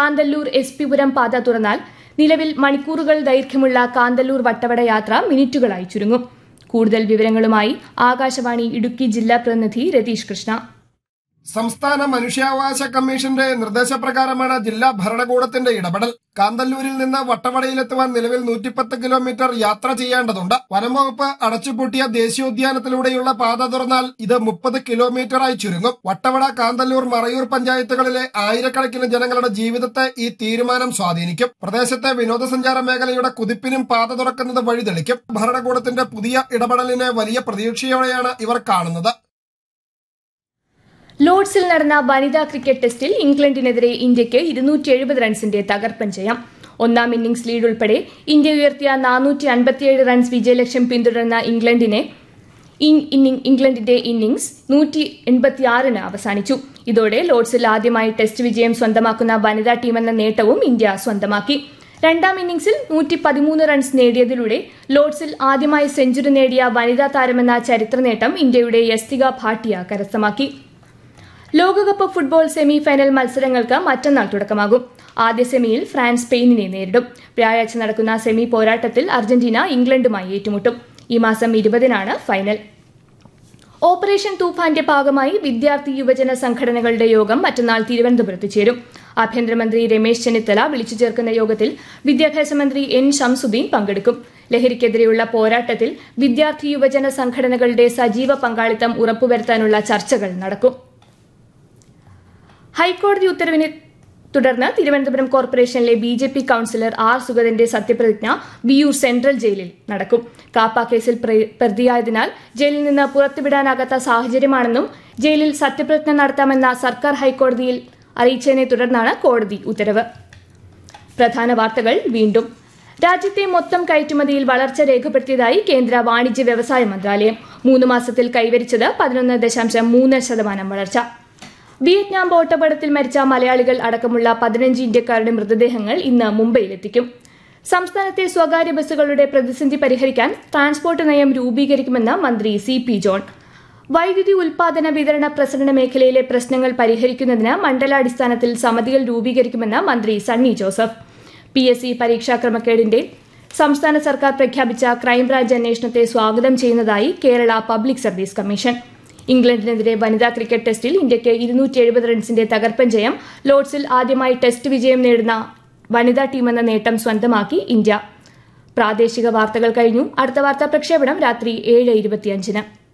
കാന്തല്ലൂർ എസ്.പി.പുരം പാത തുറന്നാൽ നിലവിൽ മണിക്കൂറുകൾ ദൈർഘ്യമുള്ള കാന്തല്ലൂർ വട്ടവട യാത്ര മിനിറ്റുകളായി ചുരുങ്ങും. കൂടുതൽ വിവരങ്ങളുമായി ആകാശവാണി ഇടുക്കി ജില്ലാ പ്രതിനിധി രതീഷ് കൃഷ്ണ. സംസ്ഥാന മനുഷ്യാവകാശ കമ്മീഷന്റെ നിർദ്ദേശപ്രകാരമാണ് ജില്ലാ ഭരണകൂടത്തിന്റെ ഇടപെടൽ. കാന്തല്ലൂരിൽ നിന്ന് വട്ടവടയിലെത്തുവാൻ നിലവിൽ 110 കിലോമീറ്റർ യാത്ര ചെയ്യേണ്ടതുണ്ട്. വനംവകുപ്പ് അടച്ചുപൂട്ടിയ ദേശീയോദ്യാനത്തിലൂടെയുള്ള പാത തുറന്നാൽ ഇത് 30 കിലോമീറ്ററായി ചുരുങ്ങും. വട്ടവട, കാന്തല്ലൂർ, മറയൂർ പഞ്ചായത്തുകളിലെ ആയിരക്കണക്കിന് ജനങ്ങളുടെ ജീവിതത്തെ ഈ തീരുമാനം സ്വാധീനിക്കും. പ്രദേശത്തെ വിനോദസഞ്ചാര മേഖലയുടെ കുതിപ്പിനും പാത തുറക്കുന്നത് വഴിതെളിക്കും. ഭരണകൂടത്തിന്റെ പുതിയ ഇടപെടലിനെ വലിയ പ്രതീക്ഷയോടെയാണ് ഇവർ കാണുന്നത്. ലോർഡ്സിൽ നടന്ന വനിതാ ക്രിക്കറ്റ് ടെസ്റ്റിൽ ഇംഗ്ലണ്ടിനെതിരെ ഇന്ത്യയ്ക്ക് 270 റൺസിന്റെ തകർപ്പൻ ജയം. ഒന്നാം ഇന്നിംഗ്സ് ലീഡ് ഉൾപ്പെടെ ഇന്ത്യ ഉയർത്തിയ 457 റൺസ് വിജയലക്ഷ്യം പിന്തുടർന്ന ഇംഗ്ലണ്ടിന്റെ ഇന്നിംഗ്സ് 186-ന് അവസാനിച്ചു. ഇതോടെ ലോർഡ്സിൽ ആദ്യമായി ടെസ്റ്റ് വിജയം സ്വന്തമാക്കുന്ന വനിതാ ടീമെന്ന നേട്ടവും ഇന്ത്യ സ്വന്തമാക്കി. രണ്ടാം ഇന്നിംഗ്സിൽ 113 റൺസ് നേടിയതിലൂടെ ലോർഡ്സിൽ ആദ്യമായി സെഞ്ചുറി നേടിയ വനിതാ താരമെന്ന ചരിത്ര നേട്ടം ഇന്ത്യയുടെ യസ്തിക ഭാട്ടിയ കരസ്ഥമാക്കി. ലോകകപ്പ് ഫുട്ബോൾ സെമി ഫൈനൽ മത്സരങ്ങൾക്ക് മറ്റന്നാൾ തുടക്കമാകും. ആദ്യ സെമിയിൽ ഫ്രാൻസ് സ്പെയിനിനെ നേരിടും. വ്യാഴാഴ്ച നടക്കുന്ന സെമി പോരാട്ടത്തിൽ അർജന്റീന ഇംഗ്ലണ്ടുമായി ഏറ്റുമുട്ടും. ഈ മാസം 20-നാണ് ഫൈനൽ. ഓപ്പറേഷൻ തൂഫാന്റെ ഭാഗമായി വിദ്യാർത്ഥി യുവജന സംഘടനകളുടെ യോഗം മറ്റന്നാൾ തിരുവനന്തപുരത്ത് ചേരും. ആഭ്യന്തരമന്ത്രി രമേശ് ചെന്നിത്തല വിളിച്ചു ചേർക്കുന്ന യോഗത്തിൽ വിദ്യാഭ്യാസ മന്ത്രി എൻ ഷംസുദ്ദീൻ പങ്കെടുക്കും. ലഹരിക്കെതിരെയുള്ള പോരാട്ടത്തിൽ വിദ്യാർത്ഥി യുവജന സംഘടനകളുടെ സജീവ പങ്കാളിത്തം ഉറപ്പുവരുത്താനുള്ള ചർച്ചകൾ നടക്കും. ഹൈക്കോടതി ഉത്തരവിനെ തുടർന്ന് തിരുവനന്തപുരം കോർപ്പറേഷനിലെ ബി.ജെ.പി. Councillor R. സുഗതന്റെ സത്യപ്രതിജ്ഞ വിയൂർ സെൻട്രൽ ജയിലിൽ നടക്കും. കാപ്പ കേസിൽ പ്രതിയായതിനാൽ ജയിലിൽ നിന്ന് പുറത്തുവിടാനാകാത്ത സാഹചര്യമാണെന്നും ജയിലിൽ സത്യപ്രതിജ്ഞ നടത്താമെന്ന സർക്കാർ ഹൈക്കോടതിയിൽ അറിയിച്ചതിനെ തുടർന്നാണ് കോടതി ഉത്തരവ്. പ്രധാന വാർത്തകൾ വീണ്ടും. രാജ്യത്തെ മൊത്തം കയറ്റുമതിയിൽ വളർച്ച രേഖപ്പെടുത്തിയതായി കേന്ദ്ര വാണിജ്യ വ്യവസായ മന്ത്രാലയം. 3 മാസത്തിൽ കൈവരിച്ചത് 11.3% വളർച്ച. വിയറ്റ്നാം ബോട്ടപകടത്തിൽ മരിച്ച മലയാളികൾ അടക്കമുള്ള 15 ഇന്ത്യക്കാരുടെ മൃതദേഹങ്ങൾ ഇന്ന് മുംബൈയിലെത്തിക്കും. സംസ്ഥാനത്തെ സ്വകാര്യ ബസ്സുകളുടെ പ്രതിസന്ധി പരിഹരിക്കാൻ ട്രാൻസ്പോർട്ട് നയം രൂപീകരിക്കുമെന്ന് മന്ത്രി സി.പി. ജോൺ. വൈദ്യുതി ഉൽപാദന വിതരണ പ്രസരണ മേഖലയിലെ പ്രശ്നങ്ങൾ പരിഹരിക്കുന്നതിന് മണ്ഡലാടിസ്ഥാനത്തിൽ സമിതികൾ രൂപീകരിക്കുമെന്ന് മന്ത്രി സണ്ണി ജോസഫ്. PSC പരീക്ഷാ ക്രമക്കേടിന്റെ സംസ്ഥാന സർക്കാർ പ്രഖ്യാപിച്ച ക്രൈംബ്രാഞ്ച് അന്വേഷണത്തെ സ്വാഗതം ചെയ്യുന്നതായി കേരള പബ്ലിക് സർവീസ് കമ്മീഷൻ. ഇംഗ്ലണ്ടിനെതിരെ വനിതാ ക്രിക്കറ്റ് ടെസ്റ്റിൽ ഇന്ത്യയ്ക്ക് 270 റൺസിന്റെ തകർപ്പൻ ജയം. ലോർഡ്സിൽ ആദ്യമായി ടെസ്റ്റ് വിജയം നേടുന്ന വനിതാ ടീമെന്ന നേട്ടം സ്വന്തമാക്കി ഇന്ത്യ. പ്രാദേശിക വാർത്തകൾ കഴിഞ്ഞു. അടുത്ത വാർത്താ പ്രക്ഷേപണം രാത്രി 7:25-ന്.